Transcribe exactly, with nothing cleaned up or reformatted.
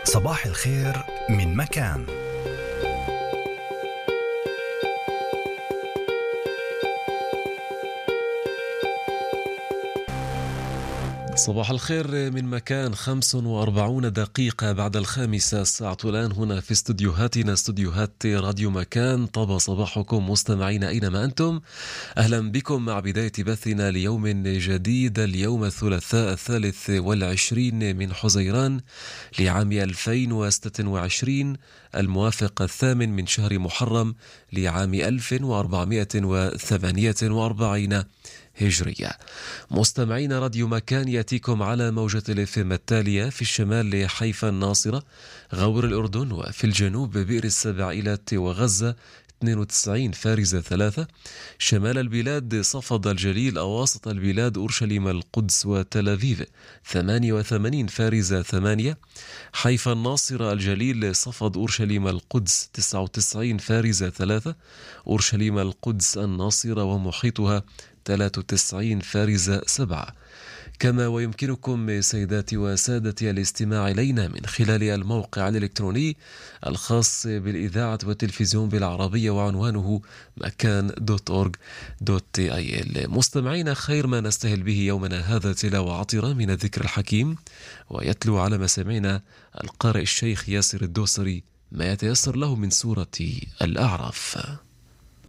صباح الخير من مكان. صباح الخير من مكان. خمس وأربعون دقيقة بعد الخامسة الساعة الآن هنا في استوديوهاتنا، استوديوهات راديو مكان. طاب صباحكم مستمعين أينما أنتم، أهلا بكم مع بداية بثنا ليوم جديد. اليوم الثلاثاء الثالث والعشرين من حزيران لعام ألفين وستة وعشرين، الموافق الثامن من شهر محرم لعام ألف وأربعمائة وثمانية وأربعين هجرية. مستمعين، راديو مكان يأتيكم على موجة الإفم التالية: في الشمال حيفا الناصرة غور الأردن، وفي الجنوب بئر السبعيلة وغزة اثنين وتسعين فارزة ثلاثة، شمال البلاد صفد الجليل، أواسط البلاد أورشليم القدس وتل أبيب ثمانية وثمانين فارزة ثمانية، حيفا الناصرة الجليل صفد أورشليم القدس تسعة وتسعين فارزة ثلاثة، أورشليم القدس الناصرة ومحيطها ثلاثة وتسعين فارزة سبعة. كما ويمكنكم سيداتي وسادتي الاستماع إلينا من خلال الموقع الإلكتروني الخاص بالإذاعة والتلفزيون بالعربية، وعنوانه مكان دوت أورغ دوت تي أي إل. مستمعين، خير ما نستهل به يومنا هذا تلاوة عطرة من الذكر الحكيم، ويتلو على مسامعنا القارئ الشيخ ياسر الدوسري ما يتيسر له من سورة الأعراف.